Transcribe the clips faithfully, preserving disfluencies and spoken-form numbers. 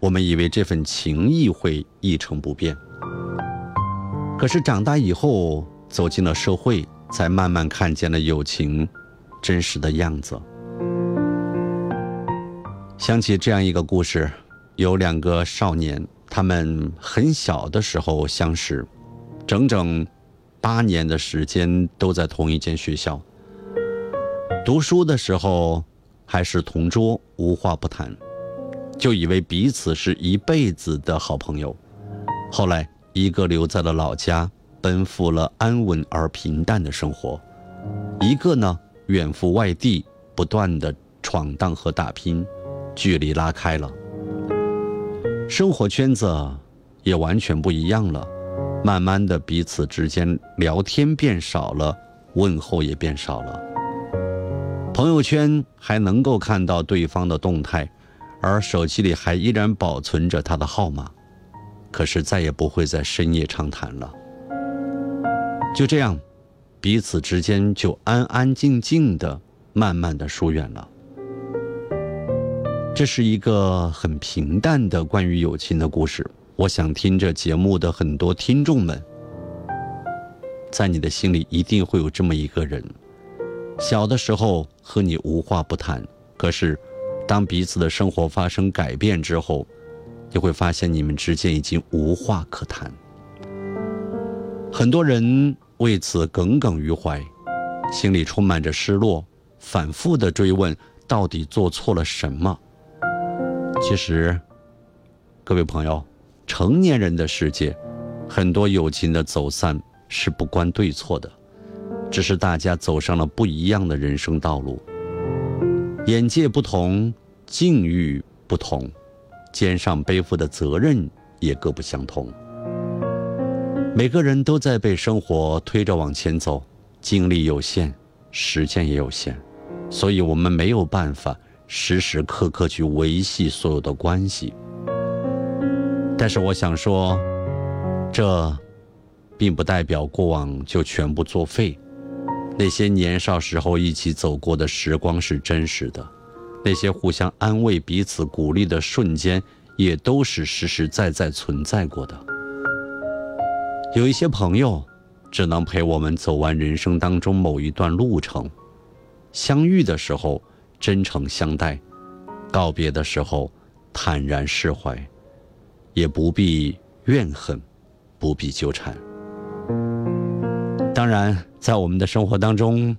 我们以为这份情谊会一成不变，可是长大以后走进了社会，才慢慢看见了友情真实的样子。想起这样一个故事，有两个少年，他们很小的时候相识，整整八年的时间都在同一间学校。读书的时候还是同桌，无话不谈，就以为彼此是一辈子的好朋友。后来一个留在了老家，奔赴了安稳而平淡的生活，一个呢远赴外地，不断的闯荡和打拼，距离拉开了，生活圈子也完全不一样了。慢慢的彼此之间聊天变少了，问候也变少了。朋友圈还能够看到对方的动态，而手机里还依然保存着他的号码，可是再也不会在深夜畅谈了。就这样，彼此之间就安安静静的慢慢的疏远了。这是一个很平淡的关于友情的故事，我想听着节目的很多听众们，在你的心里一定会有这么一个人，小的时候和你无话不谈，可是当彼此的生活发生改变之后，你会发现你们之间已经无话可谈。很多人为此耿耿于怀，心里充满着失落，反复地追问到底做错了什么。其实各位朋友，成年人的世界，很多友情的走散是不关对错的，只是大家走上了不一样的人生道路，眼界不同，境遇不同，肩上背负的责任也各不相同。每个人都在被生活推着往前走，精力有限，时间也有限，所以我们没有办法时时刻刻去维系所有的关系。但是我想说，这并不代表过往就全部作废。那些年少时候一起走过的时光是真实的，那些互相安慰彼此鼓励的瞬间也都是实实在在存在过的。有一些朋友只能陪我们走完人生当中某一段路程，相遇的时候真诚相待，告别的时候坦然释怀，也不必怨恨，不必纠缠。当然在我们的生活当中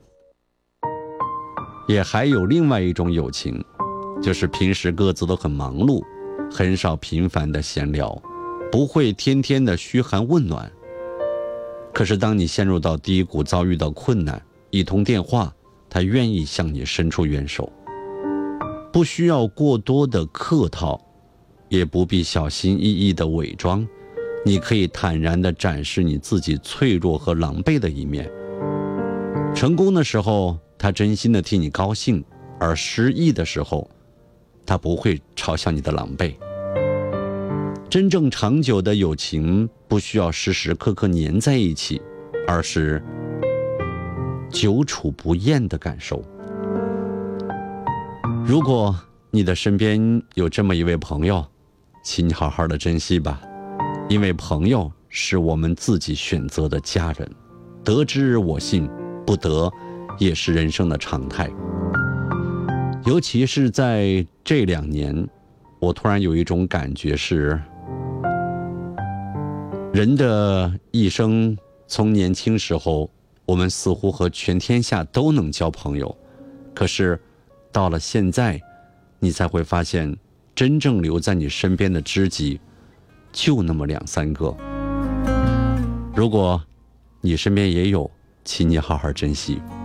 也还有另外一种友情，就是平时各自都很忙碌，很少频繁的闲聊，不会天天的嘘寒问暖，可是当你陷入到低谷，遭遇到困难，一通电话他愿意向你伸出援手，不需要过多的客套，也不必小心翼翼的伪装，你可以坦然地展示你自己脆弱和狼狈的一面。成功的时候他真心地替你高兴，而失意的时候他不会嘲笑你的狼狈。真正长久的友情不需要时时刻刻黏在一起，而是久处不厌的感受。如果你的身边有这么一位朋友，请你好好的珍惜吧，因为朋友是我们自己选择的家人，得之我幸，不得也是人生的常态。尤其是在这两年，我突然有一种感觉是，人的一生从年轻时候我们似乎和全天下都能交朋友，可是到了现在你才会发现，真正留在你身边的知己就那么两三个。如果你身边也有，请你好好珍惜。